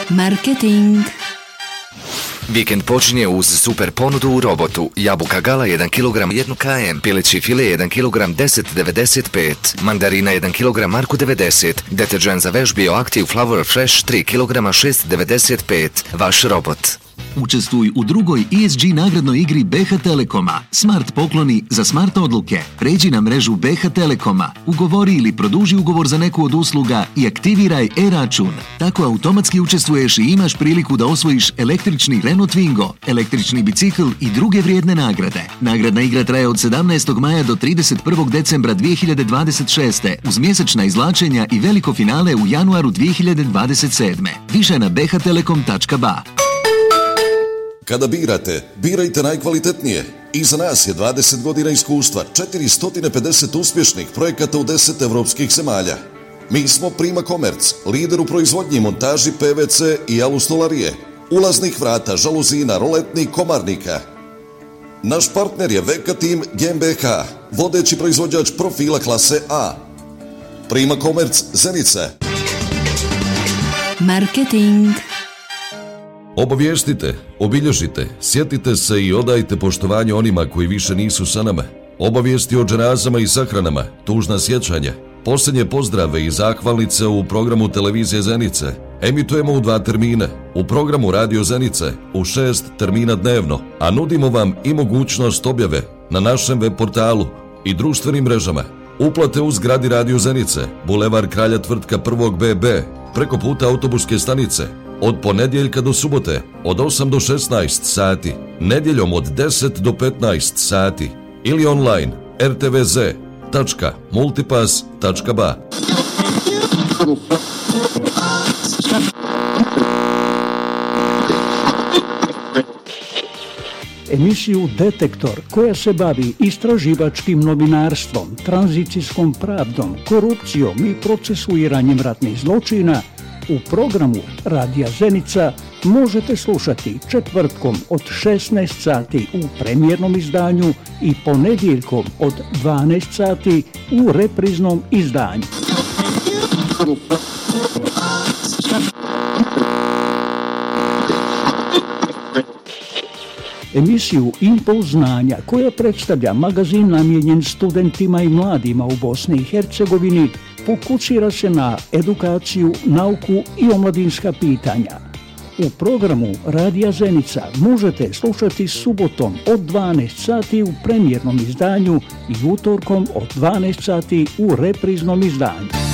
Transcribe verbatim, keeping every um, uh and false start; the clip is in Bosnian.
Marketing. Vikend počinje uz super ponudu u Robotu. Jabuka Gala jedan kilogram jedan kilogram, pileći file jedan kilogram deset devedeset pet, mandarina jedan kilogram Marku devedeset, deterđent za veš Bioactive Flower Fresh tri kilograma šest devedeset pet. Vaš Robot. Učestvuj u drugoj E S G nagradnoj igri B H Telekoma. Smart pokloni za smart odluke. Pređi na mrežu B H Telekoma, ugovori ili produži ugovor za neku od usluga i aktiviraj e-račun. Tako automatski učestvuješ i imaš priliku da osvojiš električni Renault Twingo, električni bicikl i druge vrijedne nagrade. Nagradna igra traje od sedamnaestog maja do trideset prvog decembra dvije hiljade dvadeset šeste uz mjesečna izvlačenja i veliko finale u januaru dvije hiljade dvadeset sedme. Više na b h telekom tačka b a. Kada birate, birajte najkvalitetnije. Iza nas je dvadeset godina iskustva, četiristo pedeset uspješnih projekata u deset evropskih zemalja. Mi smo Prima Komerc, lider u proizvodnji i montaži P V C i alustolarije, ulaznih vrata, žaluzina, roletnih, komarnika. Naš partner je Veka Team G m B H, vodeći proizvođač profila klase A. Prima Komerc, Zenica. Marketing. Obavještite, obilježite, sjetite se i odajte poštovanje onima koji više nisu sa nama. Obavijesti o dženazama i sahranama, tužna sjećanja, posljednje pozdrave i zahvalnice u programu televizije Zenice. Emitujemo u dva termina, u programu Radio Zenice u šest termina dnevno, a nudimo vam i mogućnost objave na našem web portalu i društvenim mrežama. Uplate u zgradi Radio Zenice, Bulevar Kralja Tvrtka prvog B B, preko puta autobuske stanice, od ponedjeljka do subote, od osam do šesnaest sati, nedjeljom od deset do petnaest sati ili online r t v z tačka multipass tačka b a. Emisiju Detektor, koja se bavi istraživačkim novinarstvom, tranzicijskom pravdom, korupcijom i procesuiranjem ratnih zločina, u programu Radija Zenica možete slušati četvrtkom od šesnaest sati u premijernom izdanju i ponedjeljkom od dvanaest sati u repriznom izdanju. Emisiju Impuls znanja, koja predstavlja magazin namijenjen studentima i mladima u Bosni i Hercegovini, fokusira se na edukaciju, nauku i omladinska pitanja. U programu Radija Zenica možete slušati subotom od dvanaest sati u premijernom izdanju i utorkom od dvanaest sati u repriznom izdanju.